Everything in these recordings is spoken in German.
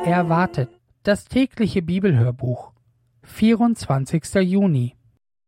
Erwartet, das tägliche Bibelhörbuch, 24. Juni.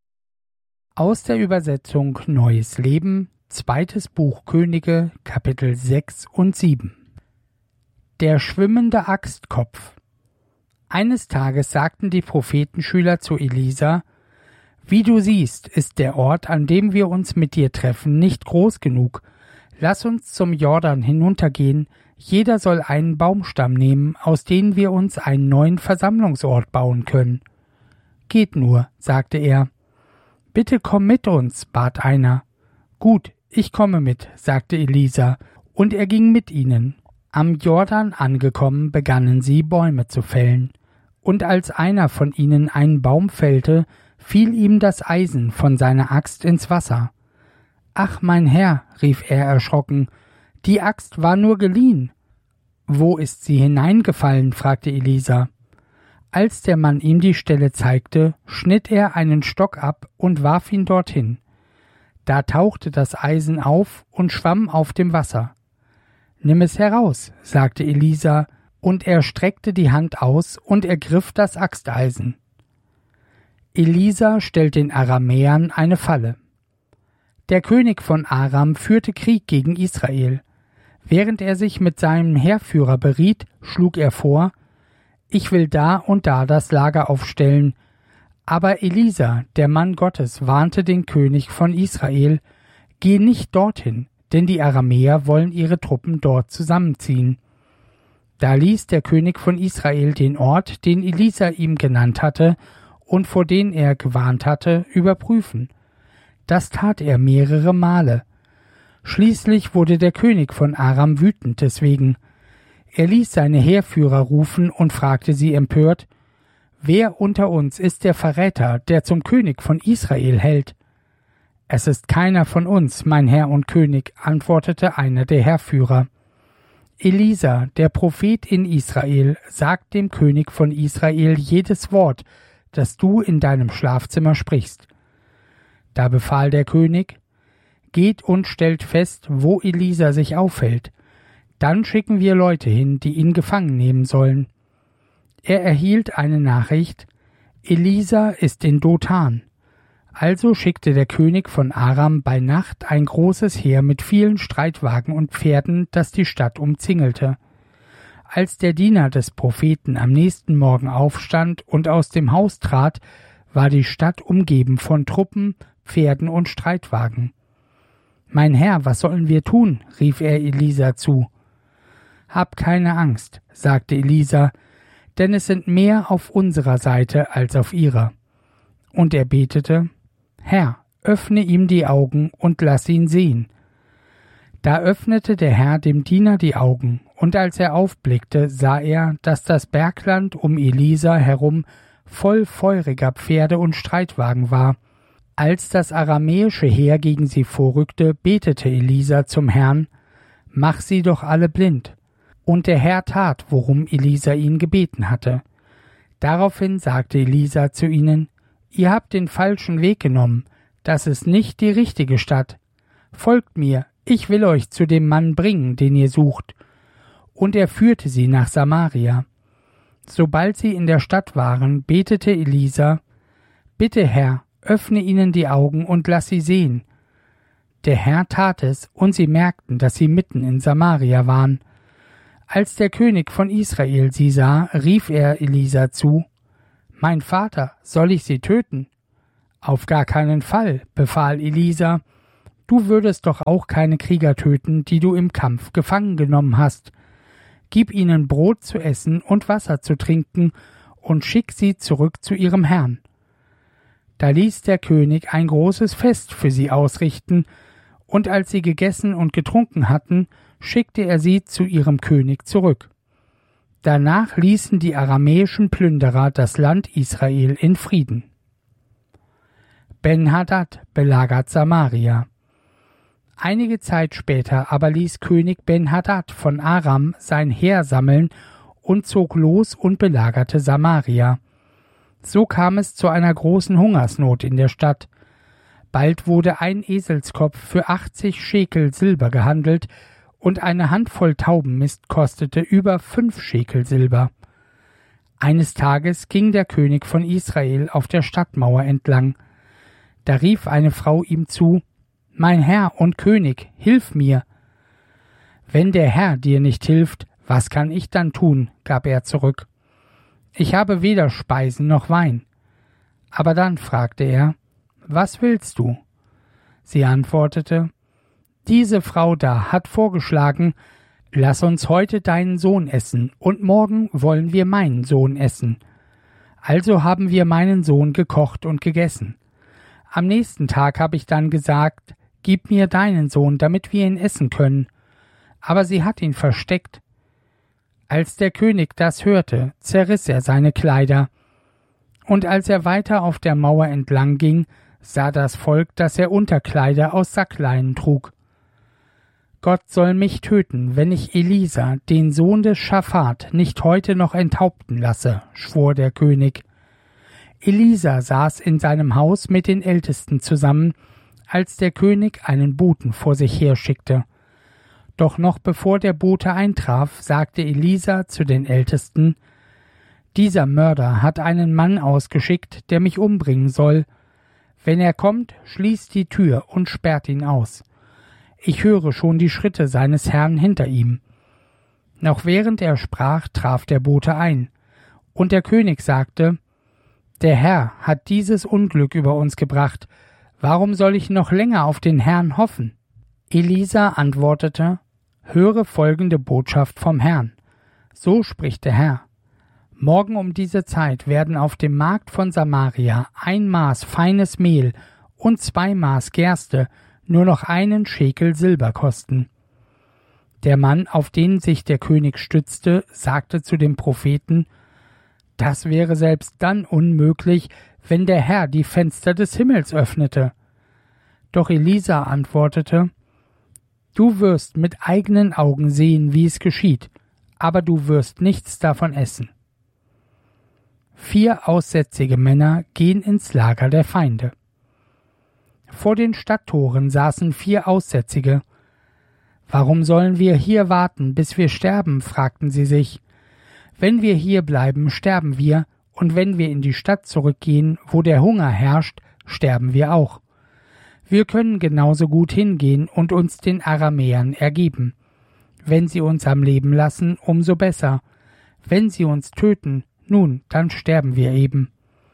Aus der Übersetzung Neues Leben, 2. Buch Könige, Kapitel 6 und 7. Der schwimmende Axtkopf. Eines Tages sagten die Prophetenschüler zu Elisa: Wie du siehst, ist der Ort, an dem wir uns mit dir treffen, nicht groß genug. Lass uns zum Jordan hinuntergehen. Jeder soll einen Baumstamm nehmen, aus dem wir uns einen neuen Versammlungsort bauen können. Geht nur, sagte er. Bitte komm mit uns, bat einer. Gut, ich komme mit, sagte Elisa, und er ging mit ihnen. Am Jordan angekommen, begannen sie, Bäume zu fällen. Und als einer von ihnen einen Baum fällte, fiel ihm das Eisen von seiner Axt ins Wasser. »Ach, mein Herr«, rief er erschrocken, »die Axt war nur geliehen.« »Wo ist sie hineingefallen?« fragte Elisa. Als der Mann ihm die Stelle zeigte, schnitt er einen Stock ab und warf ihn dorthin. Da tauchte das Eisen auf und schwamm auf dem Wasser. »Nimm es heraus«, sagte Elisa, und er streckte die Hand aus und ergriff das Axteisen. Elisa stellt den Aramäern eine Falle. Der König von Aram führte Krieg gegen Israel. Während er sich mit seinem Heerführer beriet, schlug er vor: Ich will da und da das Lager aufstellen. Aber Elisa, der Mann Gottes, warnte den König von Israel: Geh nicht dorthin, denn die Aramäer wollen ihre Truppen dort zusammenziehen. Da ließ der König von Israel den Ort, den Elisa ihm genannt hatte und vor den er gewarnt hatte, überprüfen. Das tat er mehrere Male. Schließlich wurde der König von Aram wütend deswegen. Er ließ seine Heerführer rufen und fragte sie empört: Wer unter uns ist der Verräter, der zum König von Israel hält? Es ist keiner von uns, mein Herr und König, antwortete einer der Heerführer. Elisa, der Prophet in Israel, sagt dem König von Israel jedes Wort, das du in deinem Schlafzimmer sprichst. Da befahl der König: Geht und stellt fest, wo Elisa sich aufhält. Dann schicken wir Leute hin, die ihn gefangen nehmen sollen. Er erhielt eine Nachricht: Elisa ist in Dothan. Also schickte der König von Aram bei Nacht ein großes Heer mit vielen Streitwagen und Pferden, das die Stadt umzingelte. Als der Diener des Propheten am nächsten Morgen aufstand und aus dem Haus trat, war die Stadt umgeben von Truppen, Pferden und Streitwagen. »Mein Herr, was sollen wir tun?« rief er Elisa zu. »Hab keine Angst«, sagte Elisa, »denn es sind mehr auf unserer Seite als auf ihrer.« Und er betete: »Herr, öffne ihm die Augen und lass ihn sehen.« Da öffnete der Herr dem Diener die Augen, und als er aufblickte, sah er, dass das Bergland um Elisa herum voll feuriger Pferde und Streitwagen war. Als das aramäische Heer gegen sie vorrückte, betete Elisa zum Herrn: »Mach sie doch alle blind.« Und der Herr tat, worum Elisa ihn gebeten hatte. Daraufhin sagte Elisa zu ihnen: »Ihr habt den falschen Weg genommen. Das ist nicht die richtige Stadt. Folgt mir, ich will euch zu dem Mann bringen, den ihr sucht.« Und er führte sie nach Samaria. Sobald sie in der Stadt waren, betete Elisa: »Bitte, Herr, öffne ihnen die Augen und lass sie sehen.« Der Herr tat es, und sie merkten, dass sie mitten in Samaria waren. Als der König von Israel sie sah, rief er Elisa zu: »Mein Vater, soll ich sie töten?« »Auf gar keinen Fall«, befahl Elisa. »Du würdest doch auch keine Krieger töten, die du im Kampf gefangen genommen hast. Gib ihnen Brot zu essen und Wasser zu trinken und schick sie zurück zu ihrem Herrn.« Da ließ der König ein großes Fest für sie ausrichten, und als sie gegessen und getrunken hatten, schickte er sie zu ihrem König zurück. Danach ließen die aramäischen Plünderer das Land Israel in Frieden. Ben-Hadad belagert Samaria. Einige Zeit später aber ließ König Ben-Hadad von Aram sein Heer sammeln und zog los und belagerte Samaria. So kam es zu einer großen Hungersnot in der Stadt. Bald wurde ein Eselskopf für 80 Schekel Silber gehandelt, und eine Handvoll Taubenmist kostete über 5 Schekel Silber. Eines Tages ging der König von Israel auf der Stadtmauer entlang. Da rief eine Frau ihm zu: »Mein Herr und König, hilf mir!« »Wenn der Herr dir nicht hilft, was kann ich dann tun?« gab er zurück. »Ich habe weder Speisen noch Wein.« Aber dann fragte er: »Was willst du?« Sie antwortete: »Diese Frau da hat vorgeschlagen, lass uns heute deinen Sohn essen, und morgen wollen wir meinen Sohn essen. Also haben wir meinen Sohn gekocht und gegessen. Am nächsten Tag habe ich dann gesagt, gib mir deinen Sohn, damit wir ihn essen können. Aber sie hat ihn versteckt. Als der König das hörte, zerriss er seine Kleider. Und als er weiter auf der Mauer entlang ging, sah das Volk, dass er Unterkleider aus Sackleinen trug. Gott soll mich töten, wenn ich Elisa, den Sohn des Schaphat, nicht heute noch enthaupten lasse, schwor der König. Elisa saß in seinem Haus mit den Ältesten zusammen, als der König einen Boten vor sich herschickte. Doch noch bevor der Bote eintraf, sagte Elisa zu den Ältesten: »Dieser Mörder hat einen Mann ausgeschickt, der mich umbringen soll. Wenn er kommt, schließt die Tür und sperrt ihn aus. Ich höre schon die Schritte seines Herrn hinter ihm.« Noch während er sprach, traf der Bote ein. Und der König sagte: »Der Herr hat dieses Unglück über uns gebracht. Warum soll ich noch länger auf den Herrn hoffen?« Elisa antwortete: »Höre folgende Botschaft vom Herrn. So spricht der Herr: Morgen um diese Zeit werden auf dem Markt von Samaria 1 Maß feines Mehl und 2 Maß Gerste nur noch 1 Schekel Silber kosten.« Der Mann, auf den sich der König stützte, sagte zu dem Propheten: »Das wäre selbst dann unmöglich, wenn der Herr die Fenster des Himmels öffnete.« Doch Elisa antwortete: »Du wirst mit eigenen Augen sehen, wie es geschieht, aber du wirst nichts davon essen.« 4 aussätzige Männer gehen ins Lager der Feinde. Vor den Stadttoren saßen 4 Aussätzige. »Warum sollen wir hier warten, bis wir sterben?« fragten sie sich. »Wenn wir hier bleiben, sterben wir, und wenn wir in die Stadt zurückgehen, wo der Hunger herrscht, sterben wir auch. Wir können genauso gut hingehen und uns den Aramäern ergeben. Wenn sie uns am Leben lassen, umso besser. Wenn sie uns töten, nun, dann sterben wir eben.«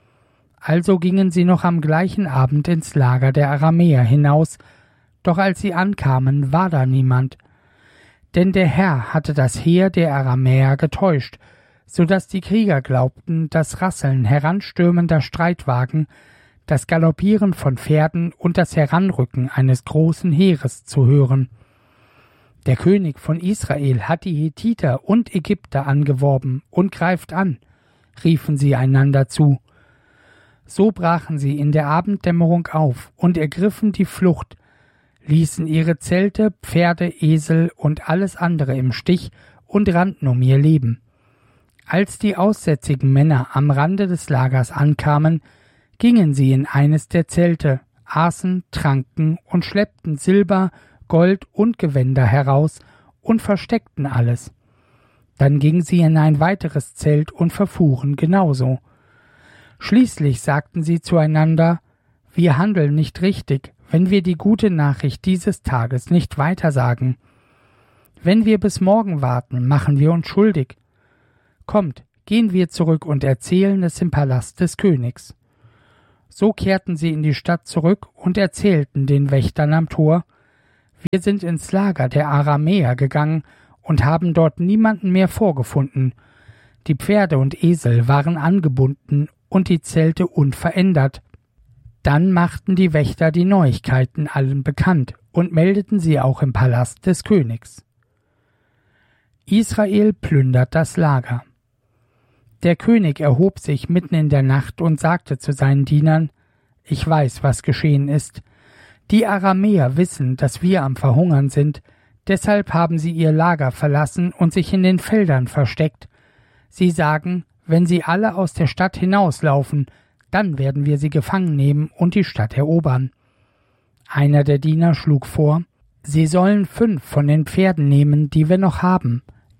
Also gingen sie noch am gleichen Abend ins Lager der Aramäer hinaus, doch als sie ankamen, war da niemand. Denn der Herr hatte das Heer der Aramäer getäuscht, so dass die Krieger glaubten, das Rasseln heranstürmender Streitwagen, das Galoppieren von Pferden und das Heranrücken eines großen Heeres zu hören. Der König von Israel hat die Hethiter und Ägypter angeworben und greift an, riefen sie einander zu. So brachen sie in der Abenddämmerung auf und ergriffen die Flucht, ließen ihre Zelte, Pferde, Esel und alles andere im Stich und rannten um ihr Leben. Als die aussätzigen Männer am Rande des Lagers ankamen, gingen sie in eines der Zelte, aßen, tranken und schleppten Silber, Gold und Gewänder heraus und versteckten alles. Dann gingen sie in ein weiteres Zelt und verfuhren genauso. Schließlich sagten sie zueinander: Wir handeln nicht richtig, wenn wir die gute Nachricht dieses Tages nicht weitersagen. Wenn wir bis morgen warten, machen wir uns schuldig. Kommt, gehen wir zurück und erzählen es im Palast des Königs. So kehrten sie in die Stadt zurück und erzählten den Wächtern am Tor: Wir sind ins Lager der Aramäer gegangen und haben dort niemanden mehr vorgefunden. Die Pferde und Esel waren angebunden und die Zelte unverändert. Dann machten die Wächter die Neuigkeiten allen bekannt und meldeten sie auch im Palast des Königs. Israel plündert das Lager. Der König erhob sich mitten in der Nacht und sagte zu seinen Dienern: Ich weiß, was geschehen ist. Die Aramäer wissen, dass wir am Verhungern sind, deshalb haben sie ihr Lager verlassen und sich in den Feldern versteckt. Sie sagen, wenn sie alle aus der Stadt hinauslaufen, dann werden wir sie gefangen nehmen und die Stadt erobern. Einer der Diener schlug vor: Sie sollen 5 von den Pferden nehmen, die wir noch haben.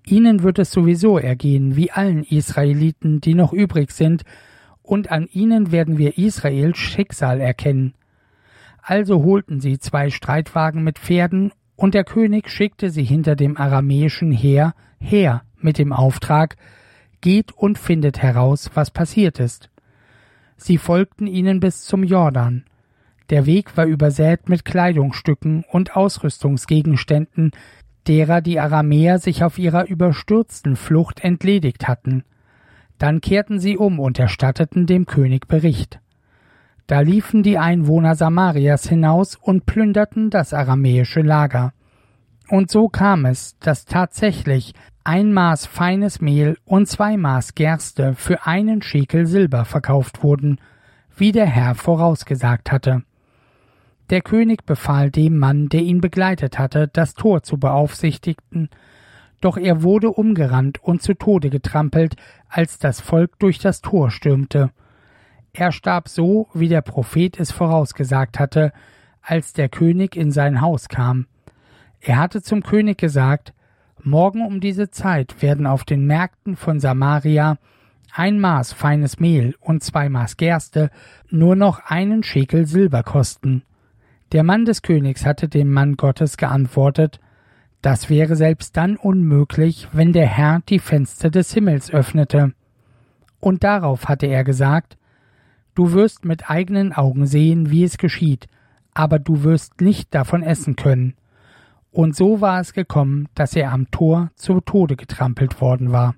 Ihnen wird es sowieso ergehen, wie allen Israeliten, die noch übrig sind, und an ihnen werden wir Israels Schicksal erkennen. Also holten sie 2 Streitwagen mit Pferden, und der König schickte sie hinter dem aramäischen Heer her mit dem Auftrag: Geht und findet heraus, was passiert ist. Sie folgten ihnen bis zum Jordan. Der Weg war übersät mit Kleidungsstücken und Ausrüstungsgegenständen, derer die Aramäer sich auf ihrer überstürzten Flucht entledigt hatten. Dann kehrten sie um und erstatteten dem König Bericht. Da liefen die Einwohner Samarias hinaus und plünderten das aramäische Lager. Und so kam es, dass tatsächlich 1 Maß feines Mehl und 2 Maß Gerste für 1 Schekel Silber verkauft wurden, wie der Herr vorausgesagt hatte. Der König befahl dem Mann, der ihn begleitet hatte, das Tor zu beaufsichtigen, doch er wurde umgerannt und zu Tode getrampelt, als das Volk durch das Tor stürmte. Er starb so, wie der Prophet es vorausgesagt hatte, als der König in sein Haus kam. Er hatte zum König gesagt: Morgen um diese Zeit werden auf den Märkten von Samaria 1 Maß feines Mehl und 2 Maß Gerste nur noch 1 Schekel Silber kosten. Der Mann des Königs hatte dem Mann Gottes geantwortet: Das wäre selbst dann unmöglich, wenn der Herr die Fenster des Himmels öffnete. Und darauf hatte er gesagt: Du wirst mit eigenen Augen sehen, wie es geschieht, aber du wirst nicht davon essen können. Und so war es gekommen, dass er am Tor zu Tode getrampelt worden war.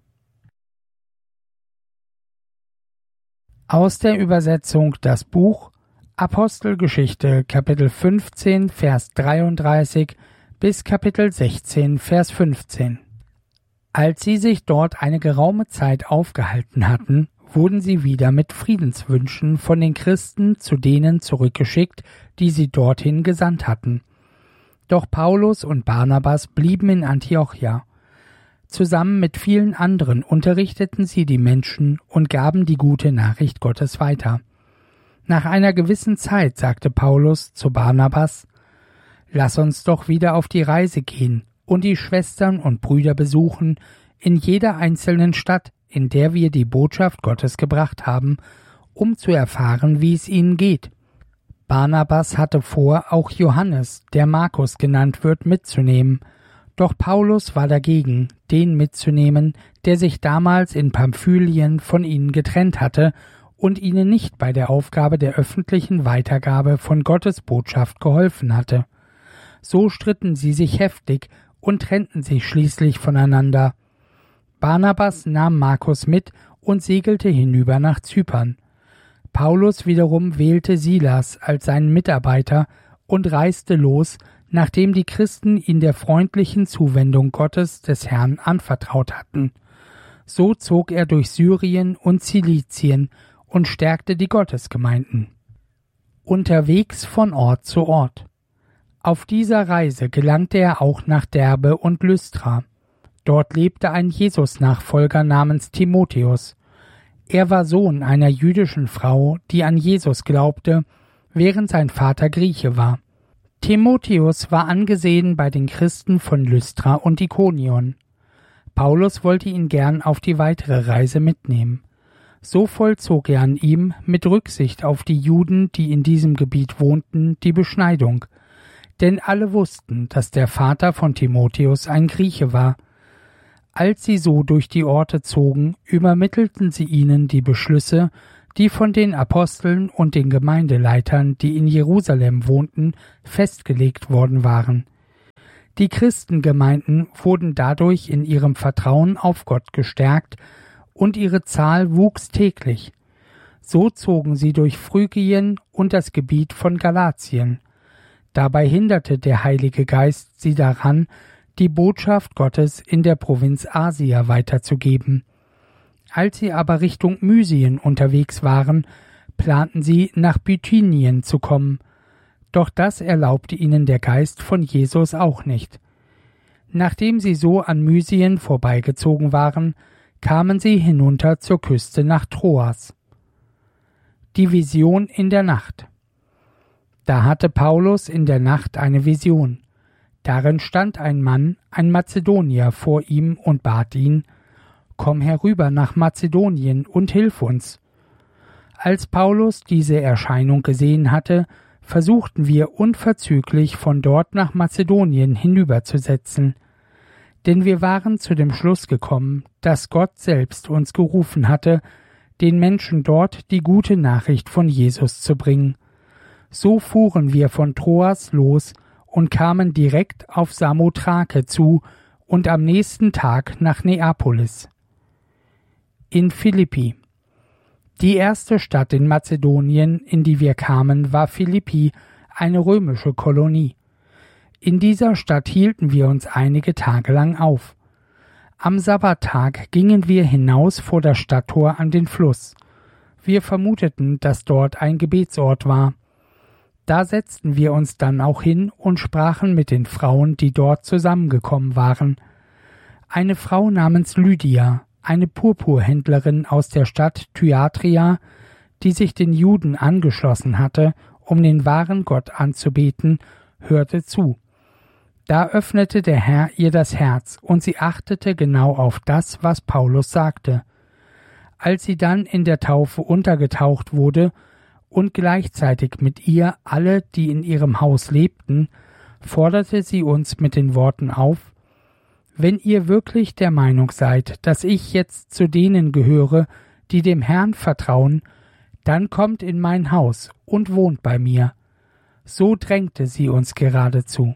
Aus der Übersetzung das Buch Apostelgeschichte Kapitel 15 Vers 33 bis Kapitel 16 Vers 15. Als sie sich dort eine geraume Zeit aufgehalten hatten, wurden sie wieder mit Friedenswünschen von den Christen zu denen zurückgeschickt, die sie dorthin gesandt hatten. Doch Paulus und Barnabas blieben in Antiochia. Zusammen mit vielen anderen unterrichteten sie die Menschen und gaben die gute Nachricht Gottes weiter. Nach einer gewissen Zeit sagte Paulus zu Barnabas: Lass uns doch wieder auf die Reise gehen und die Schwestern und Brüder besuchen in jeder einzelnen Stadt, in der wir die Botschaft Gottes gebracht haben, um zu erfahren, wie es ihnen geht. Barnabas hatte vor, auch Johannes, der Markus genannt wird, mitzunehmen, doch Paulus war dagegen, den mitzunehmen, der sich damals in Pamphylien von ihnen getrennt hatte und ihnen nicht bei der Aufgabe der öffentlichen Weitergabe von Gottes Botschaft geholfen hatte. So stritten sie sich heftig und trennten sich schließlich voneinander. Barnabas nahm Markus mit und segelte hinüber nach Zypern. Paulus wiederum wählte Silas als seinen Mitarbeiter und reiste los, nachdem die Christen ihn der freundlichen Zuwendung Gottes des Herrn anvertraut hatten. So zog er durch Syrien und Zilizien und stärkte die Gottesgemeinden. Unterwegs von Ort zu Ort. Auf dieser Reise gelangte er auch nach Derbe und Lystra. Dort lebte ein Jesus-Nachfolger namens Timotheus. Er war Sohn einer jüdischen Frau, die an Jesus glaubte, während sein Vater Grieche war. Timotheus war angesehen bei den Christen von Lystra und Ikonion. Paulus wollte ihn gern auf die weitere Reise mitnehmen. So vollzog er an ihm, mit Rücksicht auf die Juden, die in diesem Gebiet wohnten, die Beschneidung. Denn alle wussten, dass der Vater von Timotheus ein Grieche war. Als sie so durch die Orte zogen, übermittelten sie ihnen die Beschlüsse, die von den Aposteln und den Gemeindeleitern, die in Jerusalem wohnten, festgelegt worden waren. Die Christengemeinden wurden dadurch in ihrem Vertrauen auf Gott gestärkt, und ihre Zahl wuchs täglich. So zogen sie durch Phrygien und das Gebiet von Galatien. Dabei hinderte der Heilige Geist sie daran, die Botschaft Gottes in der Provinz Asia weiterzugeben. Als sie aber Richtung Mysien unterwegs waren, planten sie, nach Bithynien zu kommen. Doch das erlaubte ihnen der Geist von Jesus auch nicht. Nachdem sie so an Mysien vorbeigezogen waren, kamen sie hinunter zur Küste nach Troas. Die Vision in der Nacht. Da hatte Paulus in der Nacht eine Vision. Darin stand ein Mann, ein Mazedonier, vor ihm und bat ihn: Komm herüber nach Mazedonien und hilf uns. Als Paulus diese Erscheinung gesehen hatte, versuchten wir unverzüglich von dort nach Mazedonien hinüberzusetzen, denn wir waren zu dem Schluss gekommen, dass Gott selbst uns gerufen hatte, den Menschen dort die gute Nachricht von Jesus zu bringen. So fuhren wir von Troas los und kamen direkt auf Samothrake zu und am nächsten Tag nach Neapolis. In Philippi. Die erste Stadt in Mazedonien, in die wir kamen, war Philippi, eine römische Kolonie. In dieser Stadt hielten wir uns einige Tage lang auf. Am Sabbattag gingen wir hinaus vor das Stadttor an den Fluss. Wir vermuteten, dass dort ein Gebetsort war. Da setzten wir uns dann auch hin und sprachen mit den Frauen, die dort zusammengekommen waren. Eine Frau namens Lydia, eine Purpurhändlerin aus der Stadt Thyatira, die sich den Juden angeschlossen hatte, um den wahren Gott anzubeten, hörte zu. Da öffnete der Herr ihr das Herz, und sie achtete genau auf das, was Paulus sagte. Als sie dann in der Taufe untergetaucht wurde und gleichzeitig mit ihr alle, die in ihrem Haus lebten, forderte sie uns mit den Worten auf: Wenn ihr wirklich der Meinung seid, dass ich jetzt zu denen gehöre, die dem Herrn vertrauen, dann kommt in mein Haus und wohnt bei mir. So drängte sie uns geradezu.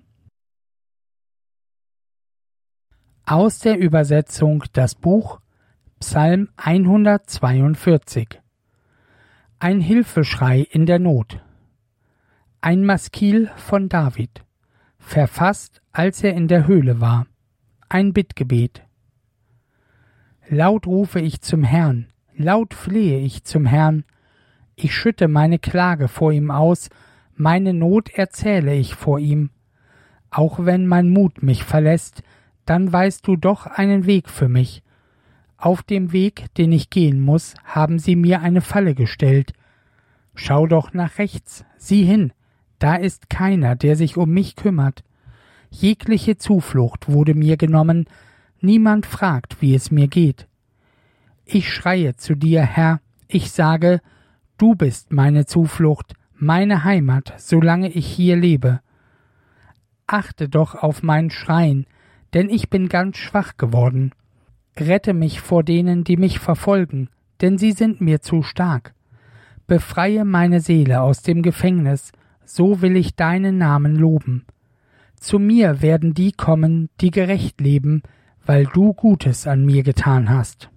Aus der Übersetzung das Buch Psalm 142. Ein Hilfeschrei in der Not. Ein Maskil von David, verfasst, als er in der Höhle war. Ein Bittgebet. Laut rufe ich zum Herrn, laut flehe ich zum Herrn. Ich schütte meine Klage vor ihm aus, meine Not erzähle ich vor ihm. Auch wenn mein Mut mich verlässt, dann weißt du doch einen Weg für mich. Auf dem Weg, den ich gehen muss, haben sie mir eine Falle gestellt. Schau doch nach rechts, sieh hin, da ist keiner, der sich um mich kümmert. Jegliche Zuflucht wurde mir genommen, niemand fragt, wie es mir geht. Ich schreie zu dir, Herr, ich sage, du bist meine Zuflucht, meine Heimat, solange ich hier lebe. Achte doch auf mein Schreien, denn ich bin ganz schwach geworden. Rette mich vor denen, die mich verfolgen, denn sie sind mir zu stark. Befreie meine Seele aus dem Gefängnis, so will ich deinen Namen loben. Zu mir werden die kommen, die gerecht leben, weil du Gutes an mir getan hast.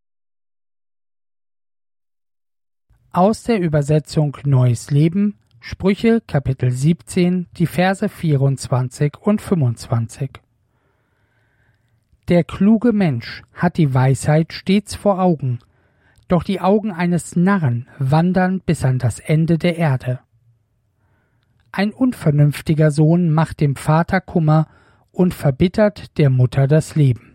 Aus der Übersetzung Neues Leben, Sprüche Kapitel 17, die Verse 24 und 25. Der kluge Mensch hat die Weisheit stets vor Augen, doch die Augen eines Narren wandern bis an das Ende der Erde. Ein unvernünftiger Sohn macht dem Vater Kummer und verbittert der Mutter das Leben.